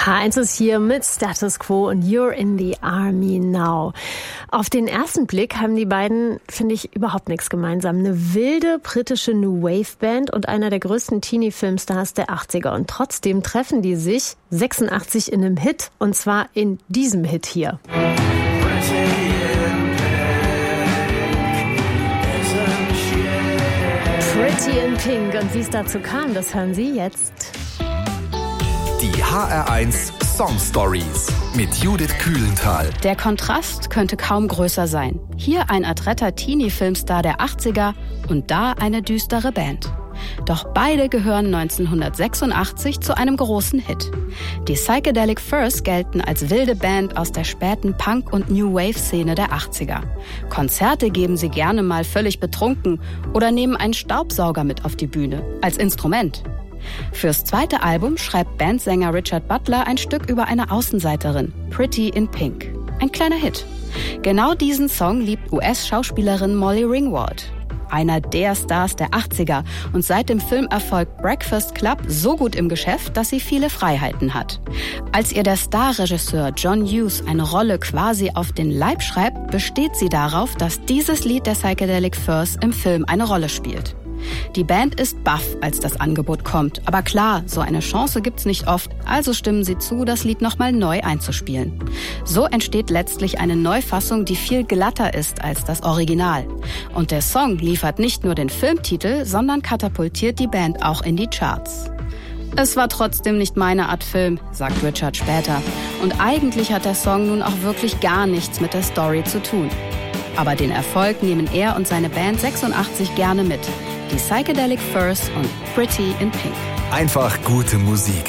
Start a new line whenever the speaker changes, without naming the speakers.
H1 ist hier mit Status Quo und You're in the Army Now. Auf den ersten Blick haben die beiden, finde ich, überhaupt nichts gemeinsam. Eine wilde britische New Wave Band und einer der größten Teenie-Filmstars der 80er. Und trotzdem treffen die sich 86 in einem Hit, und zwar in diesem Hit hier. Pretty in Pink. Und wie es dazu kam, das hören Sie jetzt.
Die HR1 Song Stories mit Judith Kühlenthal.
Der Kontrast könnte kaum größer sein. Hier ein adretter Teenie-Filmstar der 80er und da eine düstere Band. Doch beide gehören 1986 zu einem großen Hit. Die Psychedelic Furs gelten als wilde Band aus der späten Punk- und New Wave-Szene der 80er. Konzerte geben sie gerne mal völlig betrunken oder nehmen einen Staubsauger mit auf die Bühne, als Instrument. Fürs zweite Album schreibt Bandsänger Richard Butler ein Stück über eine Außenseiterin, Pretty in Pink. Ein kleiner Hit. Genau diesen Song liebt US-Schauspielerin Molly Ringwald. Einer der Stars der 80er und seit dem Filmerfolg Breakfast Club so gut im Geschäft, dass sie viele Freiheiten hat. Als ihr der Starregisseur John Hughes eine Rolle quasi auf den Leib schreibt, besteht sie darauf, dass dieses Lied der Psychedelic Furs im Film eine Rolle spielt. Die Band ist baff, als das Angebot kommt. Aber klar, so eine Chance gibt's nicht oft, also stimmen sie zu, das Lied nochmal neu einzuspielen. So entsteht letztlich eine Neufassung, die viel glatter ist als das Original. Und der Song liefert nicht nur den Filmtitel, sondern katapultiert die Band auch in die Charts. Es war trotzdem nicht meine Art Film, sagt Richard später. Und eigentlich hat der Song nun auch wirklich gar nichts mit der Story zu tun. Aber den Erfolg nehmen er und seine Band 86 gerne mit. Die Psychedelic Furs und Pretty in Pink.
Einfach gute Musik.